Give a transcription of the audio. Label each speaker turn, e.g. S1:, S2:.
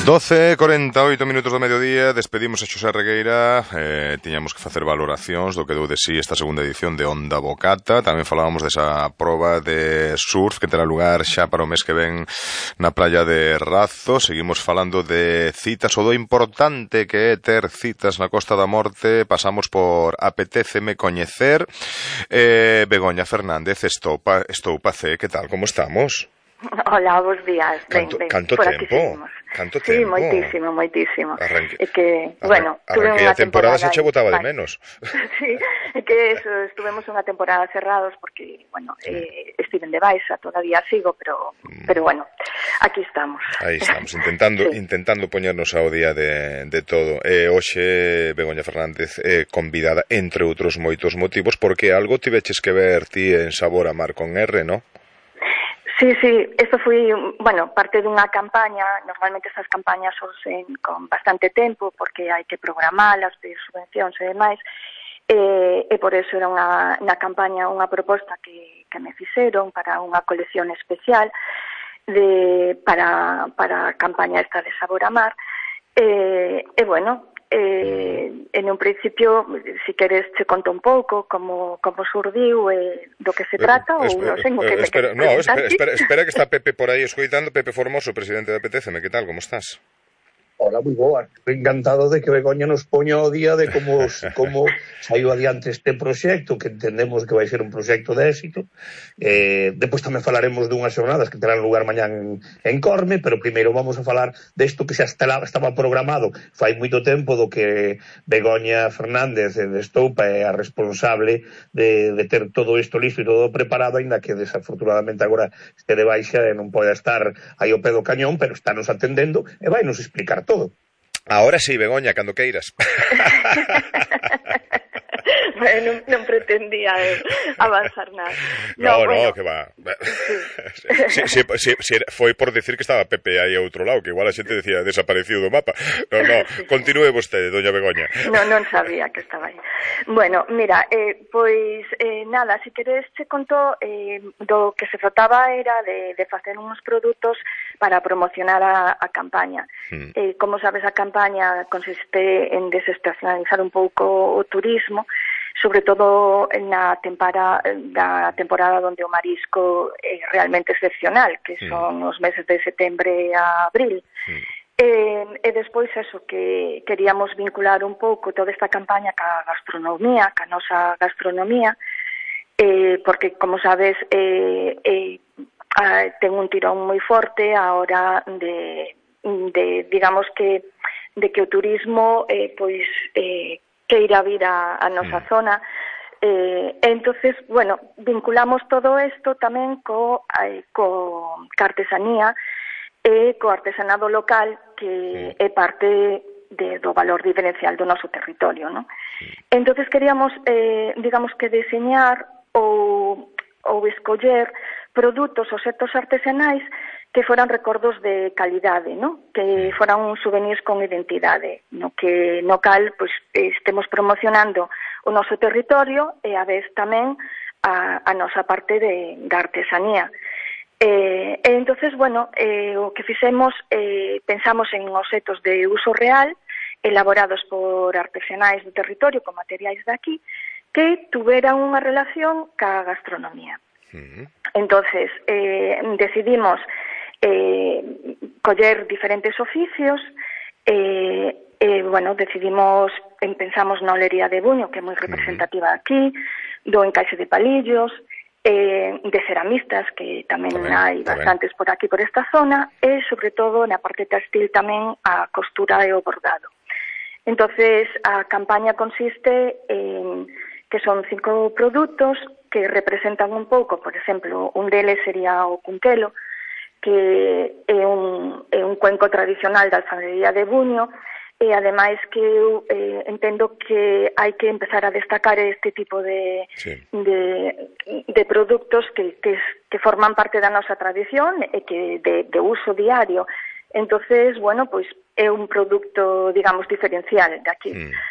S1: 12:48 do mediodía, despedimos a Xosé Regueira. Tiñamos que facer valoracións do que deu de sí esta segunda edición de Onda Bocata. Tamén falábamos desa proba de surf que terá lugar xa para o mes que ven na praia de Razo. Seguimos falando de citas, o do importante que é ter citas na Costa da Morte. Pasamos por Apetéceme Coñecer. Begoña Fernández, Estoupa-C, que tal, como estamos?
S2: Hola, bons días.
S1: Canto tempo? Canto tempo?
S2: Sí, moitísimo. É que, bueno, tuve unha
S1: temporada se che botaba de menos.
S2: Sí, é que eso, estuvemos unha temporada cerrados porque, bueno, estiven de baixa, todavía sigo, pero bueno, aquí estamos.
S1: Aí estamos, intentando poñernos ao día de todo. Hoxe, Begoña Fernández, convidada, entre outros moitos motivos, porque algo tiveches que ver ti en Sabor a Mar con R, ¿no?
S2: Sí, esto foi, bueno, parte dunha campaña. Normalmente estas campañas surgen con bastante tempo porque hai que programalas, pedir subvencións e demais, e por eso era unha campaña, unha proposta que me fixeron para unha colección especial para a campaña esta de Sabor a Mar, e bueno, en un principio, si queres, te conto un pouco como surdiu e do que se trata, ou non sei, o que me queres preguntar.
S1: Espera que está Pepe por aí escoitando. Pepe Formoso, presidente de Apetéceme, que tal, como estás?
S3: Hola, moi boa. Encantado de que Begoña nos poña ao día de como saiu adiante este proxecto, que entendemos que vai ser un proxecto de éxito. Depois tamén falaremos dunhas xornadas que terán lugar mañán en Corme, pero primeiro vamos a falar desto que xa estaba programado fai moito tempo, do que Begoña Fernández de Estoupa é a responsable de ter todo isto listo e todo preparado, aínda que desafortunadamente agora este de baixa e non pode estar aí ao pé do cañón, pero está nos atendendo e vai nos explicar todo.
S1: Ahora sí, Begoña, cando queiras.
S2: Bueno, non pretendía avanzar nada.
S1: No, que va. Sí, foi por decir que estaba Pepe aí a outro lado, que igual a xente decía desaparecido do mapa. No, continúe vostede, doña Begoña.
S2: Non sabía que estaba aí. Bueno, mira, pois nada, se queres che conto, do que se trataba era de facer uns produtos para promocionar a campaña. Como sabes, a campaña consiste en desestacionalizar un pouco o turismo, sobre todo na temporada onde o marisco é realmente excepcional, que son os meses de setembro a abril. E despois eso, que queríamos vincular un pouco toda esta campaña ca gastronomía, ca nosa gastronomía, porque, como sabes, ten un tirón moi forte a hora de digamos que o turismo queira vir a nosa zona. Entonces, bueno, vinculamos todo isto tamén co artesanía e co artesanado local, que é parte do valor diferencial do noso territorio, non? Entonces queríamos, digamos que deseñar ou escoller produtos ou setos artesanais que foran recordos de calidade, ¿no? Que foran uns souvenirs con identidade, no cal pois estemos promocionando o noso territorio e a vez tamén a nosa parte da artesanía. Entonces, bueno, o que fixemos, pensamos en obxetos de uso real, elaborados por artesanais do territorio con materiais de aquí, que tuveran unha relación ca gastronomía. Entonces, decidimos coller diferentes oficios, bueno, pensamos na olería de Buño, que é moi representativa aquí, do encaixe de palillos, de ceramistas, que tamén hai bastantes por aquí, por esta zona, e, sobre todo, na parte textil tamén a costura e o bordado. Entonces, a campaña consiste en que son 5 produtos que representan un pouco, por exemplo, un deles sería o cunquelo, que é un cuenco tradicional da alfarería de Buño, e ademais que eu entendo que hai que empezar a destacar este tipo de produtos que forman parte da nosa tradición e que de uso diario. Entonces, bueno, pois é un produto, digamos, diferencial de aquí.